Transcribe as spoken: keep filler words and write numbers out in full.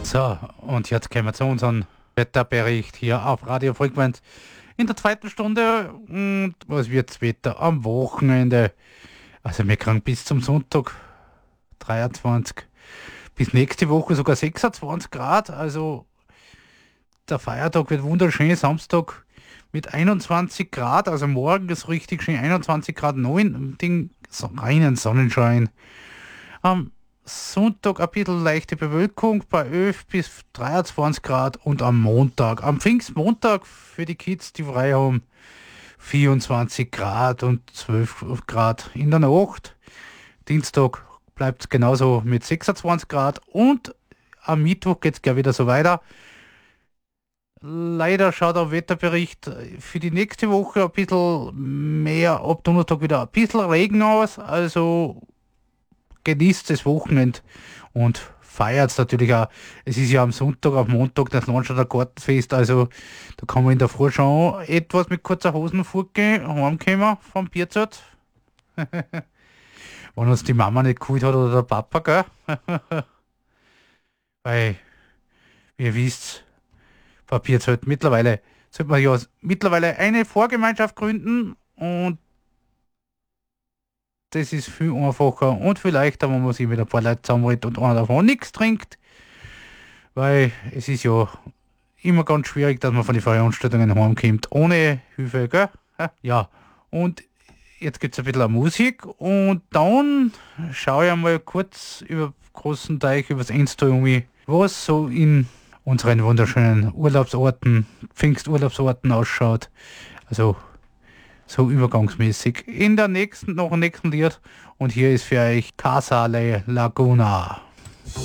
So, und jetzt kommen wir zu unserem Wetterbericht hier auf Radio Frequenz in der zweiten Stunde. Und was wird's Wetter am Wochenende? Also wir kriegen bis zum Sonntag dreiundzwanzig, bis nächste Woche sogar sechsundzwanzig Grad. Also der Feiertag wird wunderschön, Samstag mit einundzwanzig Grad, also morgen ist richtig schön, einundzwanzig Grad neun, Ding, so reinen Sonnenschein. Am Sonntag ein bisschen leichte Bewölkung bei elf bis dreiundzwanzig Grad und am Montag, am Pfingstmontag für die Kids, die frei haben, vierundzwanzig Grad und zwölf Grad in der Nacht. Dienstag bleibt es genauso mit sechsundzwanzig Grad und am Mittwoch geht es gleich wieder so weiter. Leider schaut der Wetterbericht für die nächste Woche ein bisschen mehr, ab Donnerstag wieder ein bisschen Regen aus, also genießt das Wochenende und feiert es natürlich auch. Es ist ja am Sonntag, auf Montag das Landstadter Gartenfest, also da kann man in der Früh schon etwas mit kurzer Hosen vorgehen, heimkommen vom Bierzelt. Wenn uns die Mama nicht geholt hat oder der Papa, gell? Weil, wie ihr wisst, Papierzelt mittlerweile, sollte man ja mittlerweile eine Vorgemeinschaft gründen und das ist viel einfacher und viel leichter, wenn man sich mit ein paar Leuten zusammenredet und einer davon nichts trinkt, weil es ist ja immer ganz schwierig, dass man von den Veranstaltungen heimkommt ohne Hilfe, gell? Ja, und jetzt gibt es ein bisschen Musik und dann schaue ich einmal kurz über großen Teich, über das Enstal um mich, was so in unseren wunderschönen Urlaubsorten, Pfingsturlaubsorten ausschaut. Also so übergangsmäßig. In der nächsten, noch im nächsten Lied. Und hier ist für euch Casale Laguna.